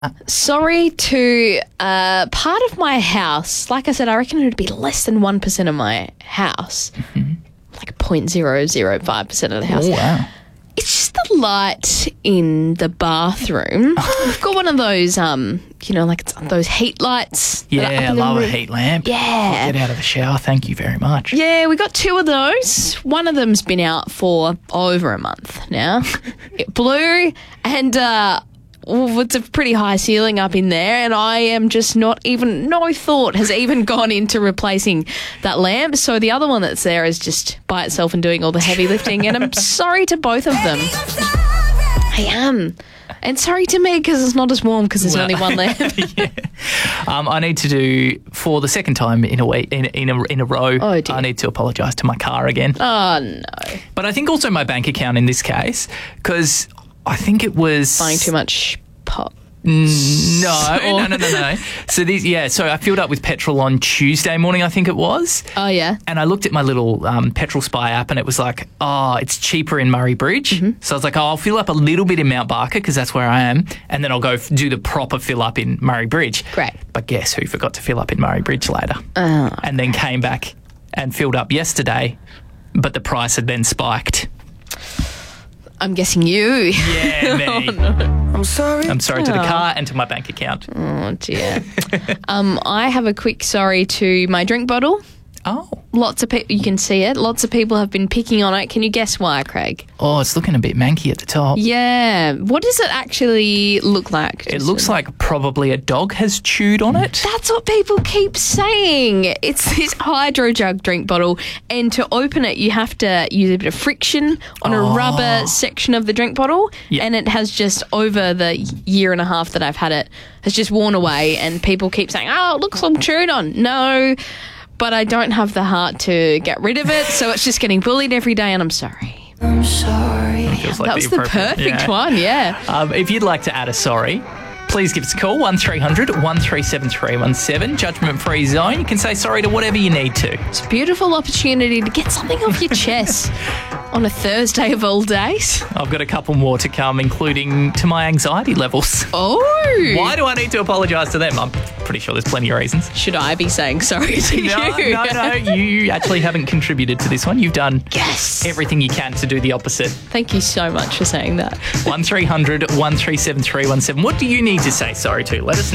Sorry to part of my house. Like I said, I reckon it would be less than 1% of my house. Mm-hmm. Like 0.005% of the house. Oh, wow. It's just the light in the bathroom. We've got one of those, like it's those heat lights. Yeah, I love a heat lamp. Yeah. I'll get out of the shower. Thank you very much. Yeah, we got 2 of those. One of them's been out for over a month now. It blew and it's a pretty high ceiling up in there, and I am just no thought has even gone into replacing that lamp. So the other one that's there is just by itself and doing all the heavy lifting, and I'm sorry to both of them. I am. And sorry to me because it's not as warm because there's only one lamp. Yeah. I need to do, for the second time in a week, in a row, oh, dear. I need to apologise to my car again. Oh, no. But I think also my bank account in this case, because I think it was... Buying too much pop. No. So I filled up with petrol on Tuesday morning, I think it was. Oh, yeah. And I looked at my little Petrol Spy app and it was like, it's cheaper in Murray Bridge. Mm-hmm. So I was like, I'll fill up a little bit in Mount Barker because that's where I am, and then I'll go do the proper fill up in Murray Bridge. Great. But guess who forgot to fill up in Murray Bridge later? And then came back and filled up yesterday, but the price had then spiked. I'm guessing you. Yeah, me. Oh, no. I'm sorry to the car and to my bank account. Oh, dear. I have a quick sorry to my drink bottle. Oh. Lots of people, you can see it. Lots of people have been picking on it. Can you guess why, Craig? Oh, it's looking a bit manky at the top. Yeah. What does it actually look like? It looks like probably a dog has chewed on it. That's what people keep saying. It's this Hydro Jug drink bottle, and to open it, you have to use a bit of friction on a rubber section of the drink bottle, and it has just, over the year and a half that I've had it, has just worn away, and people keep saying, it looks all chewed on. No, but I don't have the heart to get rid of it, so it's just getting bullied every day, and I'm sorry. I'm sorry. Like that was the perfect one, yeah. If you'd like to add a sorry, please give us a call, 1300 137 317, judgment-free zone. You can say sorry to whatever you need to. It's a beautiful opportunity to get something off your chest on a Thursday of all days. I've got a couple more to come, including to my anxiety levels. Oh. Why do I need to apologise to them? I'm pretty sure there's plenty of reasons. Should I be saying sorry to you? No, you actually haven't contributed to this one. You've done everything you can to do the opposite. Thank you so much for saying that. 1300 137 317. What do you need to say sorry to? Let us know.